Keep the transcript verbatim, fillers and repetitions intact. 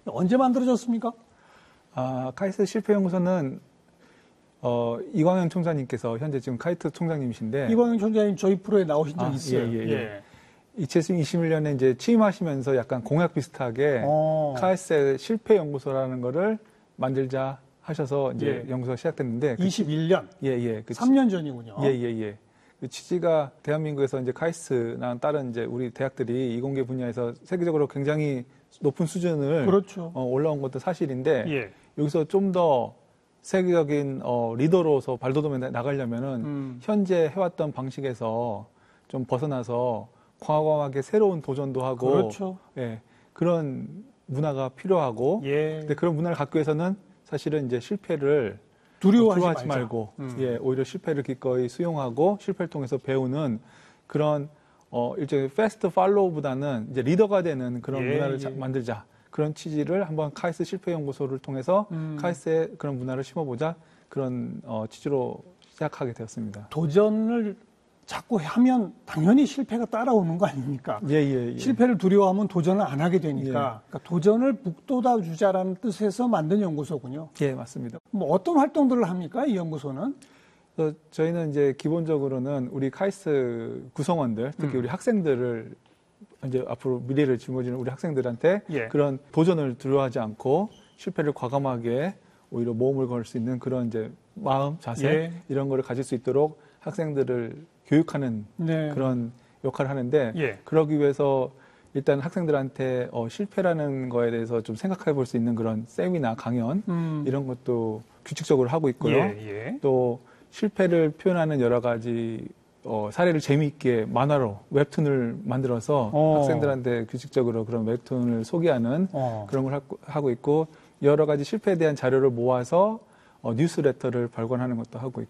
언제 만들어졌습니까? 아, 카이스트 실패연구소는 어, 이광현 총장님께서 현재 지금 카이스트 총장님이신데 이광현 총장님 저희 프로에 나오신 적 아, 있어요. 예, 예, 예. 이천이십일 년에 이제 취임하시면서 약간 공약 비슷하게 어. 카이스트 실패연구소라는 거를 만들자 하셔서 이제 예. 연구소가 시작됐는데 이십일 년. 그, 예, 예. 그 삼 년 전이군요. 예, 예, 예. 그 취지가 대한민국에서 이제 카이스트나 다른 이제 우리 대학들이 이공계 분야에서 세계적으로 굉장히 높은 수준을 그렇죠. 어, 올라온 것도 사실인데 예. 여기서 좀 더 세계적인 어, 리더로서 발돋움해 나가려면은 음. 현재 해왔던 방식에서 좀 벗어나서 과감하게 새로운 도전도 하고 그렇죠. 예, 그런 문화가 필요하고 예. 근데 그런 문화를 갖기 위해서는 사실은 이제 실패를 두려워하지, 두려워하지 말자. 말고 음. 예, 오히려 실패를 기꺼이 수용하고 실패를 통해서 배우는 그런 어, 일종의 패스트 팔로우보다는 이제 리더가 되는 그런 예, 문화를 예. 자, 만들자. 그런 취지를 한번 카이스트 실패연구소를 통해서 음. 카이스트의 그런 문화를 심어보자. 그런 어, 취지로 시작하게 되었습니다. 도전을 자꾸 하면 당연히 실패가 따라오는 거 아닙니까? 예, 예, 예. 실패를 두려워하면 도전을 안 하게 되니까 예. 그러니까 도전을 북돋아 주자라는 뜻에서 만든 연구소군요. 예, 맞습니다. 뭐 어떤 활동들을 합니까? 이 연구소는? 그래서 저희는 이제 기본적으로는 우리 카이스트 구성원들, 특히 음. 우리 학생들을 이제 앞으로 미래를 짊어지는 우리 학생들한테 예. 그런 도전을 두려워하지 않고 실패를 과감하게 오히려 모험을 걸 수 있는 그런 이제 마음, 자세 예. 이런 거를 가질 수 있도록 학생들을 교육하는 네. 그런 역할을 하는데 예. 그러기 위해서 일단 학생들한테 어, 실패라는 거에 대해서 좀 생각해 볼 수 있는 그런 세미나, 강연 음. 이런 것도 규칙적으로 하고 있고요. 예, 예. 또 실패를 표현하는 여러 가지 어, 사례를 재미있게 만화로 웹툰을 만들어서 어. 학생들한테 규칙적으로 그런 웹툰을 소개하는 어. 그런 걸 하고, 하고 있고 여러 가지 실패에 대한 자료를 모아서 어, 뉴스레터를 발간하는 것도 하고 있고